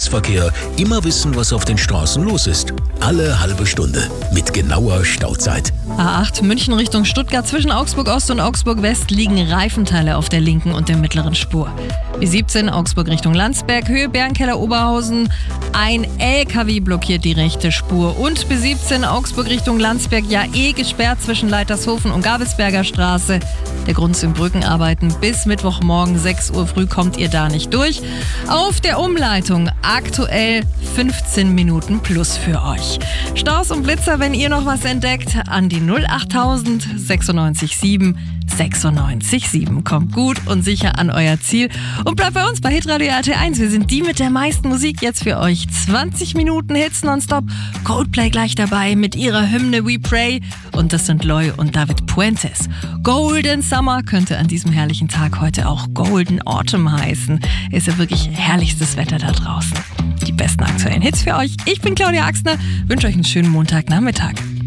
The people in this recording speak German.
Berufsverkehr immer wissen, was auf den Straßen los ist. Alle halbe Stunde mit genauer Stauzeit. A8 München Richtung Stuttgart zwischen Augsburg Ost und Augsburg West liegen Reifenteile auf der linken und der mittleren Spur. B17 Augsburg Richtung Landsberg, Höhe Bärenkeller Oberhausen. Ein LKW blockiert die rechte Spur. Und B17 Augsburg Richtung Landsberg gesperrt zwischen Leitershofen und Gabelsberger Straße. Der Grund sind Brückenarbeiten. Bis Mittwochmorgen 6 Uhr früh kommt ihr da nicht durch. Auf der Umleitung aktuell 15 Minuten plus für euch. Staus und Blitzer, wenn ihr noch was entdeckt, an die 08000 96 7 96 7. Kommt gut und sicher an euer Ziel und bleibt bei uns bei Hitradio RT1. Wir sind die mit der meisten Musik jetzt für euch. 20 Minuten Hits nonstop. Coldplay gleich dabei mit ihrer Hymne We Pray. Und das sind Loy und David Puentes. Golden Summer könnte an diesem herrlichen Tag heute auch Golden Autumn heißen. Ist ja wirklich herrlichstes Wetter da draußen. Die besten aktuellen Hits für euch. Ich bin Claudia Axner. Wünsche euch einen schönen Montagnachmittag.